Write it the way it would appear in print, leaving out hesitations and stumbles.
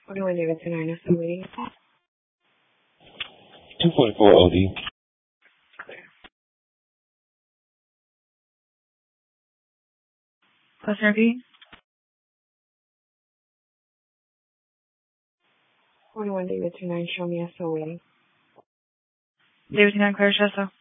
41 David 29 is still waiting. 244 OD. Customer B. 41 David 29, show me, still waiting. David 29, clear Chesto.